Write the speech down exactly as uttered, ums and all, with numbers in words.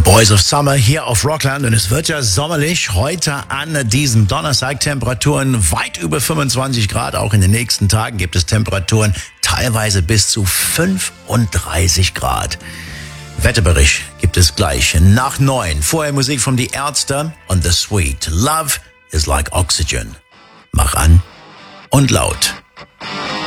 Boys of Summer hier auf Rockland und es wird ja sommerlich heute an diesem Donnerstag. Temperaturen weit über fünfundzwanzig Grad. Auch in den nächsten Tagen gibt es Temperaturen teilweise bis zu fünfunddreißig Grad. Wetterbericht gibt es gleich nach neun. Vorher Musik von Die Ärzte und The Sweet. Love is like oxygen. Mach an und laut.